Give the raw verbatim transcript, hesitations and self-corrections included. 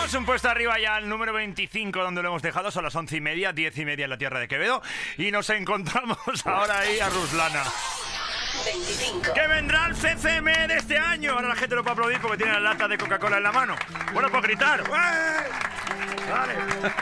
Subimos un puesto arriba ya al número veinticinco, donde lo hemos dejado. Son las once y media, diez y media en la tierra de Quevedo. Y nos encontramos ahora ahí a Ruslana. veinticinco. Que vendrá el C C M de este año. Ahora la gente lo puede aplaudir porque tiene la lata de Coca-Cola en la mano. Bueno, pues gritar. ¡Eh! Vale.